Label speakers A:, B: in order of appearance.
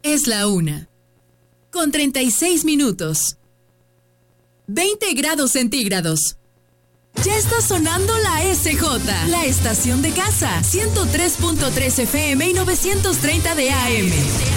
A: Es la 1:36. 20 grados centígrados. Ya está sonando la SJ, la estación de casa. 103.3 FM y 930 de AM.